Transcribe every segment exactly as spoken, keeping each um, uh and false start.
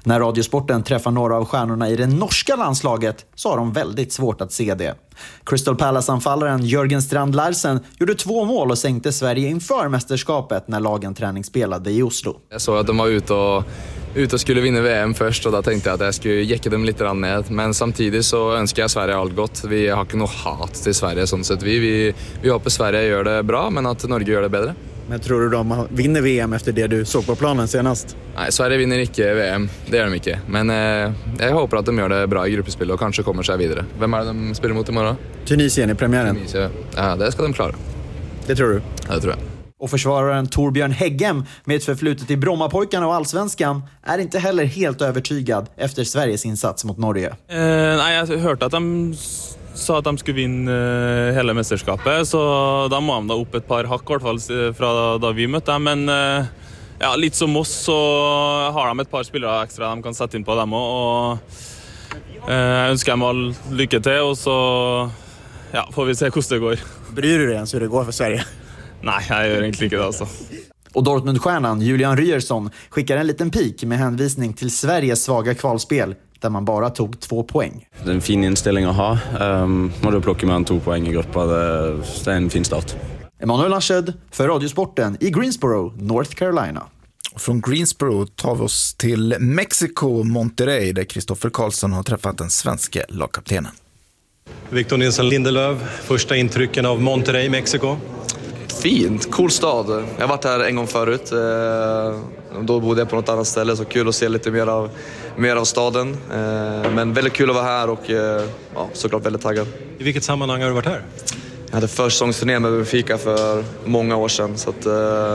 När Radiosporten träffar några av stjärnorna i det norska landslaget så har de väldigt svårt att se det. Crystal Palace-anfallaren Jörgen Strand Larsen gjorde två mål och sänkte Sverige inför mästerskapet när lagen träningsspelade i Oslo. Jag såg att de var ute och, ute och skulle vinna V M först och då tänkte jag att jag skulle jäcka dem lite ned. Men samtidigt så önskar jag Sverige allt gott. Vi har inte något hat till Sverige sånt sett. Vi, vi, vi hoppas Sverige gör det bra men att Norge gör det bättre. Men tror du de vinner V M efter det du såg på planen senast? Nej, Sverige vinner inte V M. Det gör de inte. Men eh, jag hoppas att de gör det bra i gruppespel och kanske kommer sig vidare. Vem är det de spelar mot imorgon? Tunisien i premiären. Tunisien. Ja, det ska de klara. Det tror du? Ja, det tror jag. Och försvararen Torbjörn Heggem med ett förflutet i Brommapojkarna och Allsvenskan är inte heller helt övertygad efter Sveriges insats mot Norge. Eh, nej, jag har hört att de sa att de skulle vinna uh, hela mästerskapet, så då må de da upp ett par hack i alla fall från då vi mötte dem, men uh, ja, lite som oss så har de ett par spelare extra de kan sätta in på dem och uh, jag önskar dem all lycka till och så ja, får vi se hur det går. Bryr du dig ens hur det går för Sverige? Nej, jag gör egentligen inte det alltså. Och Dortmund-stjärnan Julian Ryerson skickar en liten pik med hänvisning till Sveriges svaga kvalspel där man bara tog två poäng. Det är en fin inställning att ha. Um, och då plockar man två poäng i gruppen. Det, det är en fin start. Emanuel Lasched för Radiosporten i Greensboro, North Carolina. Från Greensboro tar vi oss till Mexiko, Monterrey, där Kristoffer Karlsson har träffat den svenska lagkaptenen. Victor Nilsson Lindelöf, första intrycken av Monterrey, Mexiko. Fint, cool stad. Jag har varit här en gång förut. Då bodde jag på något annat ställe, så kul att se lite mer av, mer av staden. Men väldigt kul att vara här och ja, såklart väldigt taggad. I vilket sammanhang har du varit här? Jag hade försäsongsturné med Benfica för många år sedan. Så att,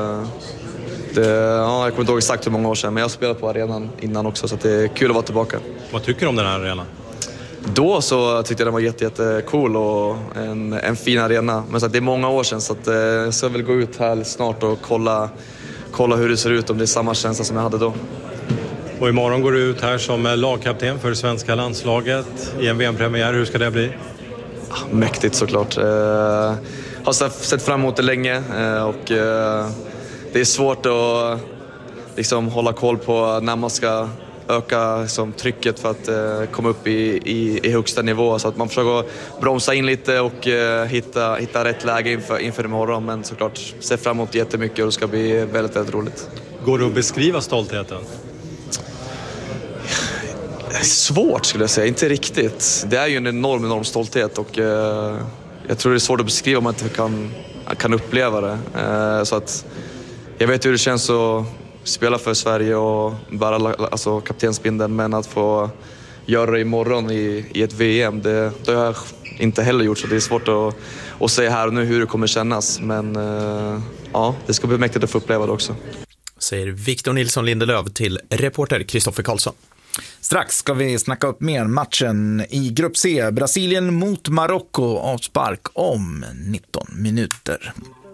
det, ja, jag kommer inte ihåg exakt hur många år sedan, men jag har spelat på arenan innan också, så att det är kul att vara tillbaka. Vad tycker du om den här arenan? Då så tyckte jag den var jätte, jätte cool och en, en fin arena. Men så att det är många år sedan, så att, eh, jag ska väl gå ut här snart och kolla, kolla hur det ser ut, om det är samma känsla som jag hade då. Och imorgon går du ut här som lagkapten för svenska landslaget i en V M-premiär. Hur ska det bli? Ja, mäktigt såklart. Eh, har sett fram emot det länge eh, och eh, det är svårt att liksom, hålla koll på när man ska öka liksom, trycket för att eh, komma upp i, i, i högsta nivå, så att man försöker bromsa in lite och eh, hitta, hitta rätt läge inför, inför imorgon, men såklart ser fram emot jättemycket och det ska bli väldigt, väldigt roligt. Går det att beskriva stoltheten? Svårt skulle jag säga, inte riktigt. Det är ju en enorm, enorm stolthet och eh, jag tror det är svårt att beskriva om man inte kan, kan uppleva det. Eh, så att jag vet hur det känns att spela för Sverige och bara alltså, kaptensbindeln, men att få göra det imorgon i, i ett V M, det, det har jag inte heller gjort, så det är svårt att, att säga här och nu hur det kommer kännas, men eh, ja, det ska bli mäktigt att få uppleva det också. Säger Victor Nilsson Lindelöf till reporter Kristoffer Karlsson. Strax ska vi snacka upp mer matchen i grupp C. Brasilien mot Marocko, avspark om nitton minuter.